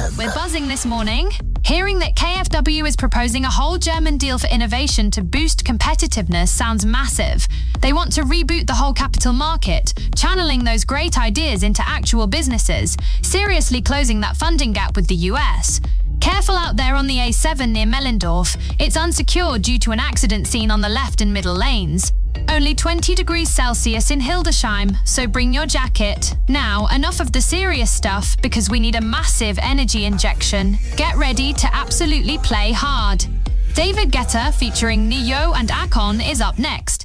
We're buzzing this morning, hearing that KfW is proposing a whole German deal for innovation to boost competitiveness sounds massive. They want to reboot the whole capital market, channeling those great ideas into actual businesses, seriously closing that funding gap with the US. Careful out there on the A7 near Mellendorf. It's unsecured due to an accident seen on the left and middle lanes. Only 20 degrees Celsius in Hildesheim, so bring your jacket. Now, enough of the serious stuff because we need a massive energy injection. Get ready to absolutely play hard. David Guetta featuring Neo and Akon is up next.